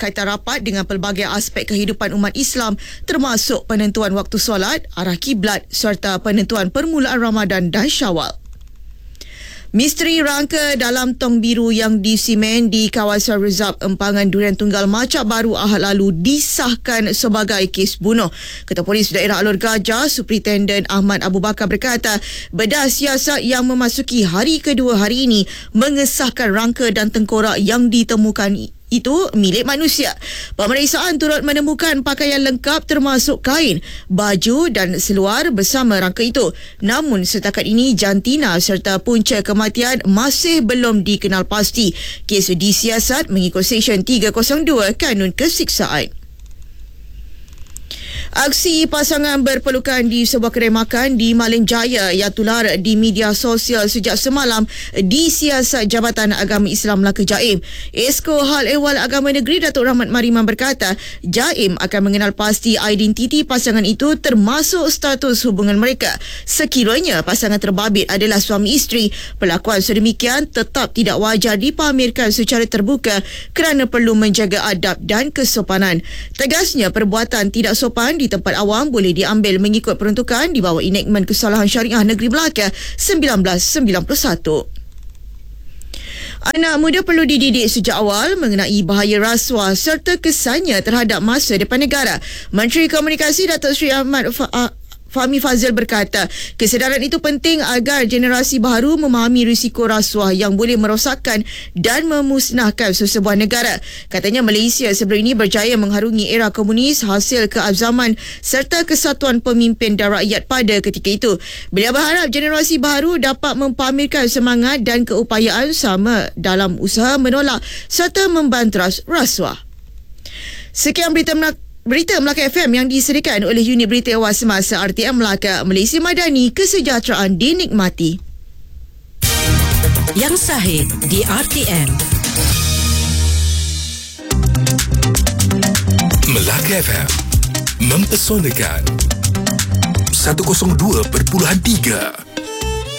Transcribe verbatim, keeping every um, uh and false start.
berkaitan rapat dengan pelbagai aspek kehidupan umat Islam termasuk penentuan waktu solat, arah kiblat serta penentuan permulaan Ramadan dan Syawal. Misteri rangka dalam tong biru yang disimen di kawasan Rezab Empangan Durian Tunggal Macak Baru Ahad lalu disahkan sebagai kes bunuh. Ketua Polis Daerah Alor Gajah, Superintenden Ahmad Abu Bakar berkata, bedah siasat yang memasuki hari kedua hari ini mengesahkan rangka dan tengkorak yang ditemukan itu milik manusia. Pemeriksaan turut menemukan pakaian lengkap termasuk kain, baju dan seluar bersama rangka itu. Namun setakat ini jantina serta punca kematian masih belum dikenal pasti. Kes disiasat mengikut Seksyen tiga kosong dua Kanun Kesiksaan. Aksi pasangan berpelukan di sebuah kedai makan di Maling Jaya yang tular di media sosial sejak semalam disiasat Jabatan Agama Islam Melaka Jaim. Esko Hal Ehwal Agama Negeri Datuk Rahmat Mariman berkata, Jaim akan mengenal pasti identiti pasangan itu termasuk status hubungan mereka. Sekiranya pasangan terbabit adalah suami isteri, perlakuan sedemikian tetap tidak wajar dipamerkan secara terbuka kerana perlu menjaga adab dan kesopanan. Tegasnya, perbuatan tidak sopan di tempat awam boleh diambil mengikut peruntukan di bawah Enakmen Kesalahan Syariah Negeri Melaka seribu sembilan ratus sembilan puluh satu. Anak muda perlu dididik sejak awal mengenai bahaya rasuah serta kesannya terhadap masa depan negara. Menteri Komunikasi Datuk Seri Ahmad Fa- Fahmi Fazil berkata, kesedaran itu penting agar generasi baru memahami risiko rasuah yang boleh merosakkan dan memusnahkan sesebuah negara. Katanya Malaysia sebelum ini berjaya mengharungi era komunis hasil keabzaman serta kesatuan pemimpin dan rakyat pada ketika itu. Beliau berharap generasi baru dapat mempamerkan semangat dan keupayaan sama dalam usaha menolak serta membanteras rasuah. Sekian berita menak Berita Melaka F M yang disediakan oleh Unit Berita Awal Semasa R T M Melaka, Malaysia Madani, kesejahteraan dinikmati. Yang sahih di R T M. Melaka F M mempesonakan seratus dua perpuluhan tiga.